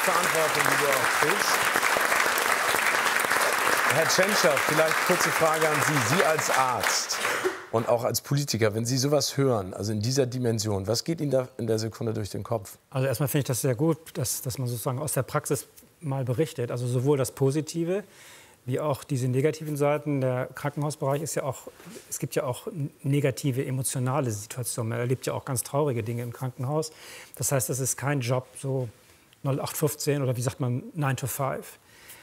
Verantwortung, die du auch trägst. Herr Tschentscher, vielleicht kurze Frage an Sie. Sie als Arzt und auch als Politiker, wenn Sie sowas hören, also in dieser Dimension, was geht Ihnen da in der Sekunde durch den Kopf? Also erstmal finde ich das sehr gut, dass man sozusagen aus der Praxis mal berichtet. Also sowohl das Positive wie auch diese negativen Seiten. Der Krankenhausbereich ist ja auch, es gibt ja auch negative emotionale Situationen. Man erlebt ja auch ganz traurige Dinge im Krankenhaus. Das heißt, das ist kein Job so 0815 oder wie sagt man 9 to 5.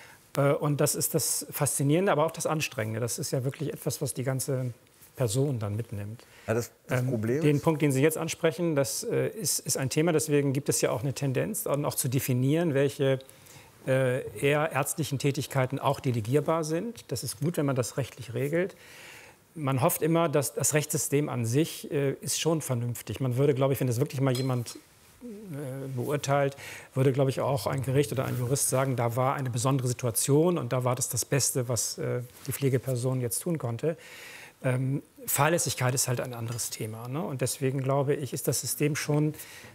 Und das ist das Faszinierende, aber auch das Anstrengende. Das ist ja wirklich etwas, was die ganze Person dann mitnimmt. Ja, das Problem den Punkt, den Sie jetzt ansprechen, das ist ein Thema. Deswegen gibt es ja auch eine Tendenz, auch zu definieren, welche eher ärztlichen Tätigkeiten auch delegierbar sind. Das ist gut, wenn man das rechtlich regelt. Man hofft immer, dass das Rechtssystem an sich ist schon vernünftig. Man würde, glaube ich, wenn das wirklich mal jemand beurteilt, würde, glaube ich, auch ein Gericht oder ein Jurist sagen, da war eine besondere Situation und da war das Beste, was die Pflegeperson jetzt tun konnte. Fahrlässigkeit ist halt ein anderes Thema, ne? Und deswegen, glaube ich, ist das System schon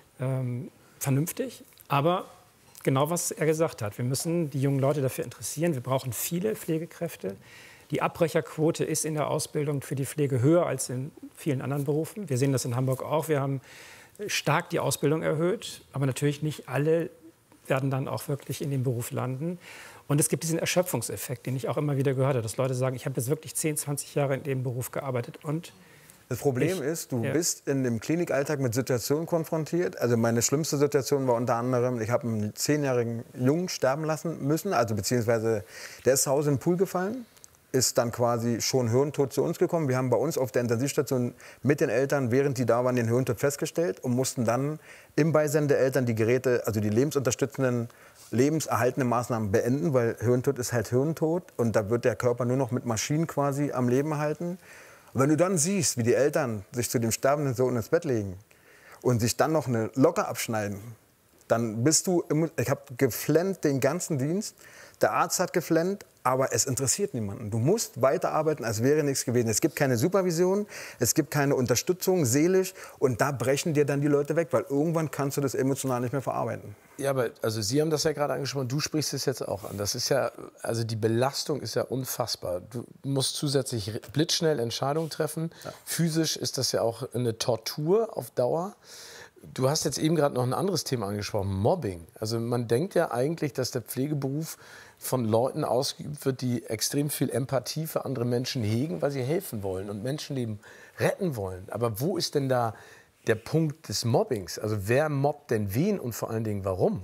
vernünftig. Aber genau, was er gesagt hat, wir müssen die jungen Leute dafür interessieren. Wir brauchen viele Pflegekräfte. Die Abbrecherquote ist in der Ausbildung für die Pflege höher als in vielen anderen Berufen. Wir sehen das in Hamburg auch. Wir haben stark die Ausbildung erhöht, aber natürlich nicht alle werden dann auch wirklich in dem Beruf landen. Und es gibt diesen Erschöpfungseffekt, den ich auch immer wieder gehört habe, dass Leute sagen, ich habe jetzt wirklich 10, 20 Jahre in dem Beruf gearbeitet und das Problem ist, du bist in dem Klinikalltag mit Situationen konfrontiert. Also meine schlimmste Situation war unter anderem, ich habe einen 10-jährigen Jungen sterben lassen müssen, also beziehungsweise der ist zu Hause in den Pool gefallen, ist dann quasi schon hirntot zu uns gekommen. Wir haben bei uns auf der Intensivstation mit den Eltern, während die da waren, den Hirntod festgestellt und mussten dann im Beisein der Eltern die Geräte, also die lebensunterstützenden, lebenserhaltenden Maßnahmen beenden, weil Hirntod ist halt Hirntod und da wird der Körper nur noch mit Maschinen quasi am Leben erhalten. Und wenn du dann siehst, wie die Eltern sich zu dem sterbenden Sohn ins Bett legen und sich dann noch eine Locke abschneiden, dann bist du, ich habe geflennt den ganzen Dienst, der Arzt hat geflennt, aber es interessiert niemanden. Du musst weiterarbeiten, als wäre nichts gewesen. Es gibt keine Supervision, es gibt keine Unterstützung seelisch und da brechen dir dann die Leute weg, weil irgendwann kannst du das emotional nicht mehr verarbeiten. Ja, aber also Sie haben das ja gerade angesprochen, du sprichst es jetzt auch an. Das ist ja, also die Belastung ist ja unfassbar. Du musst zusätzlich blitzschnell Entscheidungen treffen. Ja. Physisch ist das ja auch eine Tortur auf Dauer. Du hast jetzt eben gerade noch ein anderes Thema angesprochen, Mobbing. Also man denkt ja eigentlich, dass der Pflegeberuf von Leuten ausgeübt wird, die extrem viel Empathie für andere Menschen hegen, weil sie helfen wollen und Menschenleben retten wollen. Aber wo ist denn da der Punkt des Mobbings? Also wer mobbt denn wen und vor allen Dingen warum?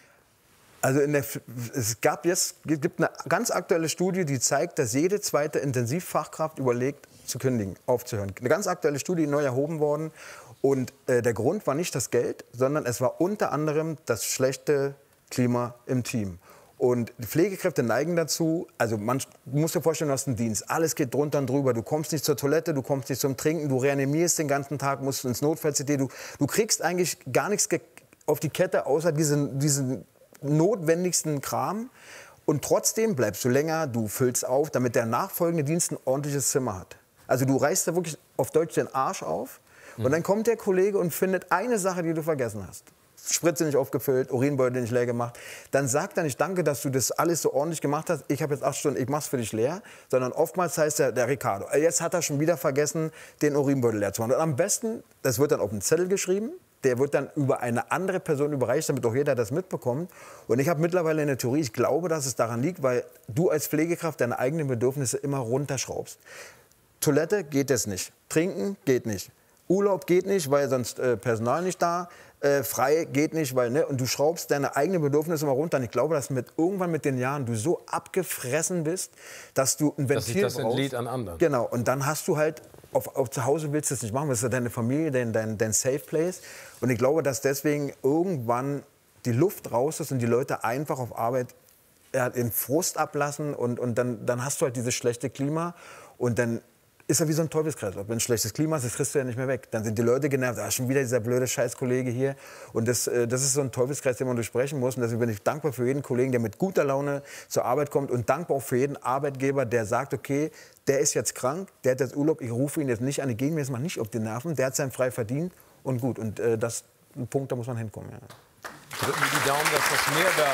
Also es gibt eine ganz aktuelle Studie, die zeigt, dass jede zweite Intensivfachkraft überlegt, zu kündigen, aufzuhören. Eine ganz aktuelle Studie, neu erhoben worden. Und der Grund war nicht das Geld, sondern es war unter anderem das schlechte Klima im Team. Und die Pflegekräfte neigen dazu, also du musst dir vorstellen, du hast einen Dienst, alles geht drunter und drüber, du kommst nicht zur Toilette, du kommst nicht zum Trinken, du reanimierst den ganzen Tag, musst ins Notfall-CT, du kriegst eigentlich gar nichts auf die Kette, außer diesen notwendigsten Kram. Und trotzdem bleibst du länger, du füllst auf, damit der nachfolgende Dienst ein ordentliches Zimmer hat. Also du reißt da wirklich auf Deutsch den Arsch auf. Und dann kommt der Kollege und findet eine Sache, die du vergessen hast. Spritze nicht aufgefüllt, Urinbeutel nicht leer gemacht. Dann sagt er nicht, danke, dass du das alles so ordentlich gemacht hast. Ich habe jetzt 8 Stunden, ich mach's für dich leer. Sondern oftmals heißt der Ricardo, jetzt hat er schon wieder vergessen, den Urinbeutel leer zu machen. Und am besten, das wird dann auf einen Zettel geschrieben. Der wird dann über eine andere Person überreicht, damit auch jeder das mitbekommt. Und ich habe mittlerweile eine Theorie, ich glaube, dass es daran liegt, weil du als Pflegekraft deine eigenen Bedürfnisse immer runterschraubst. Toilette geht es nicht, trinken geht nicht. Urlaub geht nicht, weil sonst Personal nicht da. Frei geht nicht, weil, ne? Und du schraubst deine eigenen Bedürfnisse immer runter. Und ich glaube, dass irgendwann mit den Jahren du so abgefressen bist, dass du ein Ventil brauchst. Dass sich das entlädt an anderen. Genau. Und dann hast du halt, auf zu Hause willst du es nicht machen. Das ist ja deine Familie, dein Safe Place. Und ich glaube, dass deswegen irgendwann die Luft raus ist und die Leute einfach auf Arbeit den Frust ablassen. Und dann hast du halt dieses schlechte Klima. Und dann ist ja wie so ein Teufelskreislauf. Wenn ein schlechtes Klima ist, das kriegst du ja nicht mehr weg. Dann sind die Leute genervt, schon wieder dieser blöde Scheißkollege hier. Und das ist so ein Teufelskreis, den man durchbrechen muss. Und deswegen bin ich dankbar für jeden Kollegen, der mit guter Laune zur Arbeit kommt. Und dankbar auch für jeden Arbeitgeber, der sagt, okay, der ist jetzt krank, der hat jetzt Urlaub, ich rufe ihn jetzt nicht an, ich gehe mir jetzt mal nicht auf die Nerven. Der hat sein frei verdient und gut. Und das ist ein Punkt, da muss man hinkommen. Ja. Drücken wir die Daumen, dass das mehr wird.